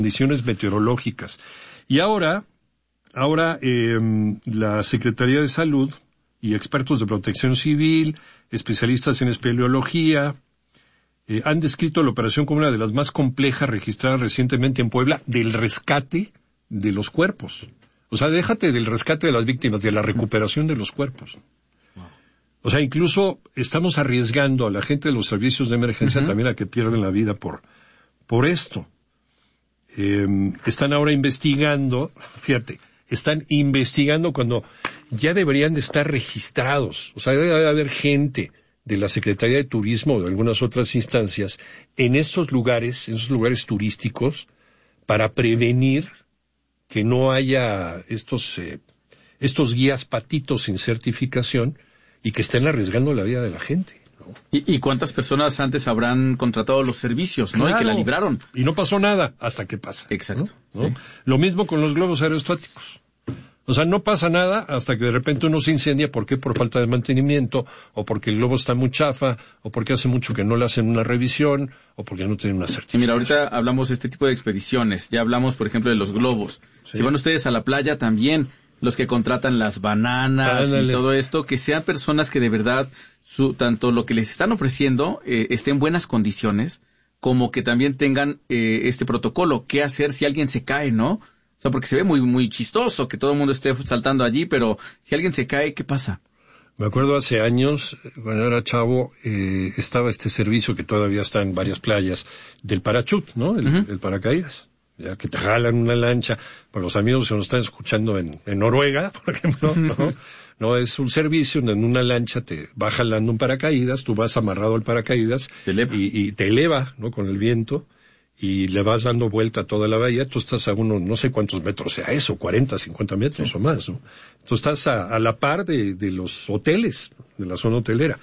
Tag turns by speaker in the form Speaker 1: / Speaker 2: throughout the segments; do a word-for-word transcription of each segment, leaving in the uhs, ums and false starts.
Speaker 1: condiciones meteorológicas. Y ahora, ahora eh, la Secretaría de Salud y expertos de protección civil, especialistas en espeleología, eh, han descrito la operación como una de las más complejas registradas recientemente en Puebla del rescate de los cuerpos. O sea, déjate del rescate de las víctimas, de la recuperación de los cuerpos. O sea, incluso estamos arriesgando a la gente de los servicios de emergencia uh-huh. también a que pierden la vida por, por esto. Eh, están ahora investigando, fíjate, están investigando cuando ya deberían de estar registrados. O sea, debe haber gente de la Secretaría de Turismo o de algunas otras instancias en estos lugares, en esos lugares turísticos, para prevenir que no haya estos, eh, estos guías patitos sin certificación y que estén arriesgando la vida de la gente. ¿No?
Speaker 2: ¿Y, ¿Y cuántas personas antes habrán contratado los servicios, ¿no? Claro. Y que la libraron.
Speaker 1: Y no pasó nada hasta que pasa.
Speaker 2: Exacto.
Speaker 1: ¿No?
Speaker 2: Sí.
Speaker 1: Lo mismo con los globos aerostáticos. O sea, no pasa nada hasta que de repente uno se incendia. ¿Por qué? Por falta de mantenimiento, o porque el globo está muy chafa, o porque hace mucho que no le hacen una revisión, o porque no tienen una certificación.
Speaker 2: Y mira, ahorita hablamos de este tipo de expediciones. Ya hablamos, por ejemplo, de los globos. Sí. Si van ustedes a la playa también, los que contratan las bananas Ándale. y todo esto, que sean personas que de verdad, su, tanto lo que les están ofreciendo eh, esté en buenas condiciones, como que también tengan eh, este protocolo. ¿Qué hacer si alguien se cae, no? O sea, porque se ve muy muy chistoso que todo el mundo esté saltando allí, pero si alguien se cae, ¿qué pasa?
Speaker 1: Me acuerdo hace años, cuando era chavo, eh, estaba este servicio que todavía está en varias playas, del parachut, ¿no? El, uh-huh. el paracaídas. Ya que te jalan una lancha. Para los amigos que nos están escuchando en, en Noruega, por ejemplo, ¿no? No, es un servicio donde en una lancha te va jalando un paracaídas, tú vas amarrado al paracaídas
Speaker 2: te eleva.
Speaker 1: Y, y te eleva, ¿no? Con el viento. Y le vas dando vuelta a toda la bahía, tú estás a unos, no sé cuántos metros sea eso, cuarenta, cincuenta metros sí. o más, ¿no? Tú estás a, a la par de, de los hoteles, de la zona hotelera.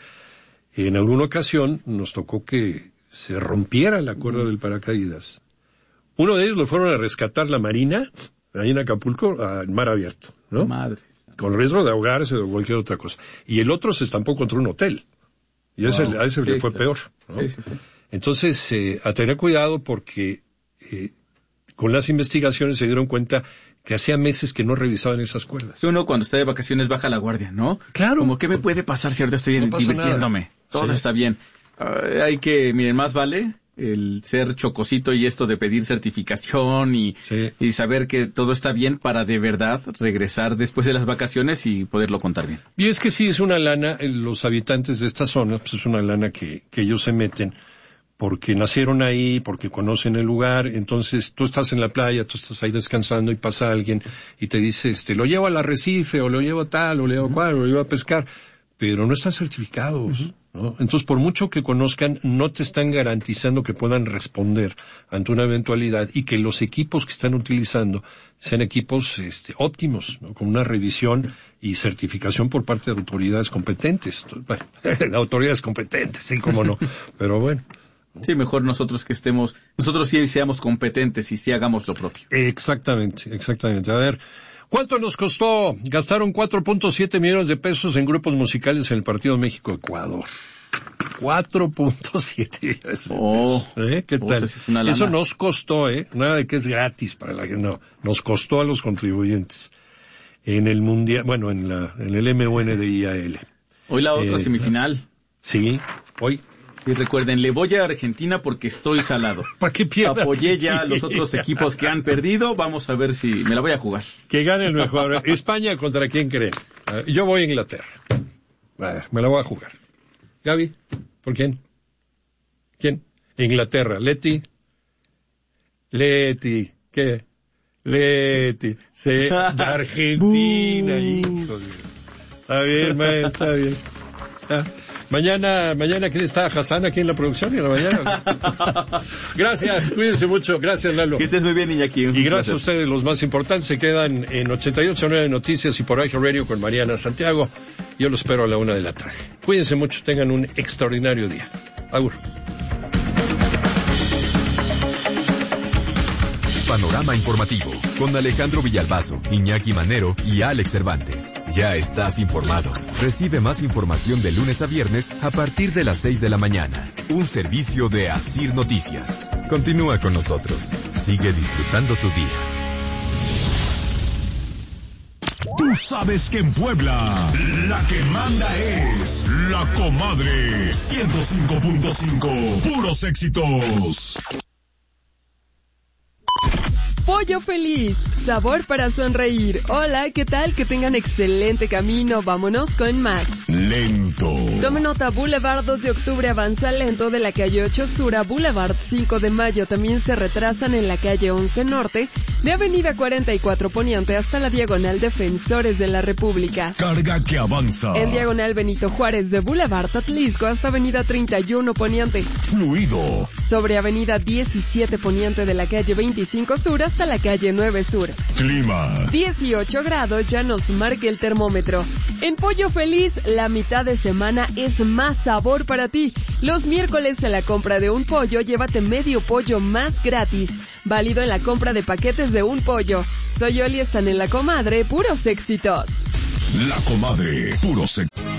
Speaker 1: En alguna ocasión nos tocó que se rompiera la cuerda mm. del paracaídas. Uno de ellos lo fueron a rescatar la Marina, ahí en Acapulco, al mar abierto, ¿no?
Speaker 2: Madre.
Speaker 1: Con riesgo de ahogarse o cualquier otra cosa. Y el otro se estampó contra un hotel. Y wow. ese, a ese sí, le fue claro. peor, ¿no?
Speaker 2: Sí, sí, sí.
Speaker 1: Entonces, eh, a tener cuidado porque eh, con las investigaciones se dieron cuenta que hacía meses que no revisaban esas cuerdas.
Speaker 2: Uno cuando está de vacaciones baja la guardia, ¿no?
Speaker 1: Claro.
Speaker 2: Como, ¿qué me puede pasar si ahorita estoy no divirtiéndome? Nada. Todo sí. está bien. Uh, hay que, miren, más vale el ser chocosito y esto de pedir certificación y, sí. y saber que todo está bien para de verdad regresar después de las vacaciones y poderlo contar bien.
Speaker 1: Y es que sí, es una lana, los habitantes de esta zona, pues es una lana que, que ellos se meten porque nacieron ahí, porque conocen el lugar. Entonces tú estás en la playa, tú estás ahí descansando y pasa alguien y te dice, este, lo llevo al arrecife, o lo llevo tal, o lo llevo cual, o lo llevo a pescar, pero no están certificados, uh-huh. ¿no? Entonces, por mucho que conozcan, no te están garantizando que puedan responder ante una eventualidad y que los equipos que están utilizando sean equipos este, óptimos, ¿no? Con una revisión y certificación por parte de autoridades competentes. Bueno, de autoridades competentes, sí, cómo no, pero bueno.
Speaker 2: Sí, mejor nosotros que estemos, nosotros sí seamos competentes y sí hagamos lo propio.
Speaker 1: Exactamente, exactamente. A ver, ¿cuánto nos costó? Gastaron cuatro punto siete millones de pesos en grupos musicales en el partido México-Ecuador. cuatro punto siete.
Speaker 2: Oh,
Speaker 1: ¿Eh? ¿Qué tal?
Speaker 2: Es una lana.
Speaker 1: Eso nos costó, ¿eh? Nada de que es gratis para la gente, no. Nos costó a los contribuyentes. En el mundial, bueno, en la, en el M U N de I A L.
Speaker 2: Hoy la otra eh, semifinal.
Speaker 1: Sí, hoy.
Speaker 2: Y recuerden, le voy a Argentina porque estoy salado.
Speaker 1: ¿Para qué pierda?
Speaker 2: Apoyé ya a los otros equipos que han perdido. Vamos a ver si me la voy a jugar.
Speaker 1: Que gane el mejor. España, ¿contra quién cree? Yo voy a Inglaterra. A ver, me la voy a jugar. Gaby, ¿por quién? ¿Quién? Inglaterra. Leti. Leti. ¿Qué? Leti. Sí, de Argentina. Hijo de... Está bien, man, está bien. ¿Ah? Mañana, mañana, ¿quién está? Hassan aquí en la producción y en la mañana. Gracias, cuídense mucho. Gracias, Lalo.
Speaker 2: Que estés muy bien, Iñaki.
Speaker 1: Y gracias placer. A ustedes, los más importantes. Se quedan en ochenta y ocho punto nueve Noticias y por iHeartRadio Radio con Mariana Santiago. Yo los espero a la una de la tarde. Cuídense mucho, tengan un extraordinario día. Agur.
Speaker 3: panorama informativo con Alejandro Villalbazo, Iñaki Manero y Alex Cervantes. Ya estás informado. Recibe más información de lunes a viernes a partir de las seis de la mañana. Un servicio de Asir Noticias. Continúa con nosotros. Sigue disfrutando tu día.
Speaker 4: Tú sabes que en Puebla la que manda es La Comadre. ciento cinco punto cinco, puros éxitos.
Speaker 5: Pollo Feliz, sabor para sonreír. Hola, ¿qué tal? Que tengan excelente camino. Vámonos con más.
Speaker 4: Lento.
Speaker 5: Tome nota, Boulevard dos de octubre avanza lento de la calle ocho Sur a Boulevard cinco de mayo. También se retrasan en la calle once Norte, de Avenida cuarenta y cuatro Poniente hasta la diagonal Defensores de la República.
Speaker 4: Carga que avanza.
Speaker 5: En diagonal Benito Juárez de Boulevard Atlisco hasta Avenida treinta y uno Poniente.
Speaker 4: Fluido.
Speaker 5: Sobre Avenida diecisiete Poniente de la calle veinticinco Sur hasta la calle nueve Sur.
Speaker 4: Clima.
Speaker 5: dieciocho grados ya nos marca el termómetro. En Pollo Feliz, la mitad de semana es más sabor para ti. Los miércoles en la compra de un pollo, llévate medio pollo más gratis. Válido en la compra de paquetes de un pollo. Soy Oli, están en La Comadre, puros éxitos.
Speaker 4: La Comadre, puros éxitos.